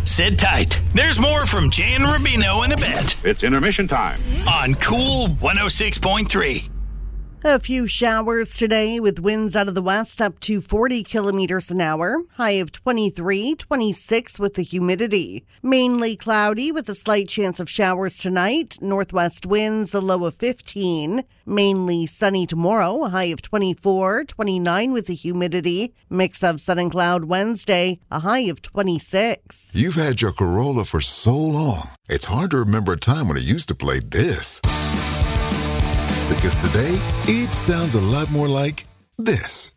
Sit tight. There's more from Jay and Rubino in a bit. It's intermission time. On Cool 106.3. A few showers today with winds out of the west up to 40 kilometers an hour. High of 23, 26 with the humidity. Mainly cloudy with a slight chance of showers tonight. Northwest winds, a low of 15. Mainly sunny tomorrow. A high of 24, 29 with the humidity. Mix of sun and cloud Wednesday. A high of 26. You've had your Corolla for so long, it's hard to remember a time when it used to play this. Because today, it sounds a lot more like this.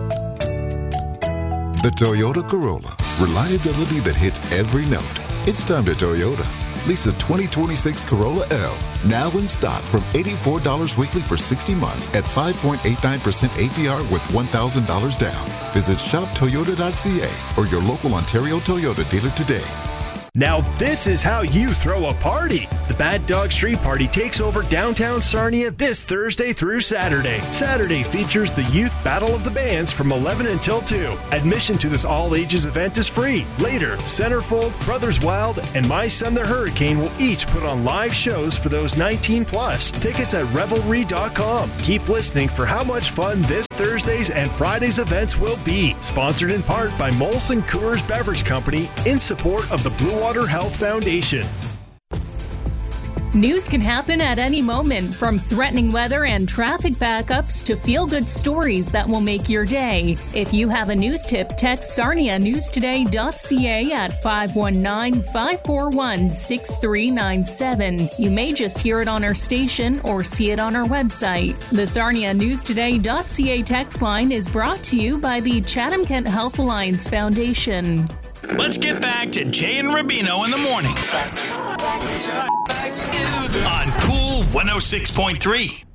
The Toyota Corolla. Reliability that hits every note. It's time to Toyota. Lease a 2026 Corolla L. Now in stock from $84 weekly for 60 months at 5.89% APR with $1,000 down. Visit shoptoyota.ca or your local Ontario Toyota dealer today. Now this is how you throw a party. The Bad Dog Street Party takes over downtown Sarnia this Thursday through Saturday. Saturday features the Youth Battle of the Bands from 11 until 2. Admission to this all-ages event is free. Later, Centerfold, Brothers Wild, and My Son the Hurricane will each put on live shows for those 19 plus. Tickets at Revelry.com. Keep listening for how much fun this Thursday's and Friday's events will be. Sponsored in part by Molson Coors Beverage Company in support of the Blue Water Health Foundation. News can happen at any moment, from threatening weather and traffic backups to feel-good stories that will make your day. If you have a news tip, text sarnianewstoday.ca at 519-541-6397. You may just hear it on our station or see it on our website. The sarnianewstoday.ca text line is brought to you by the Chatham-Kent Health Alliance Foundation. Let's get back to Jay and Rubino in the morning. On Cool 106.3.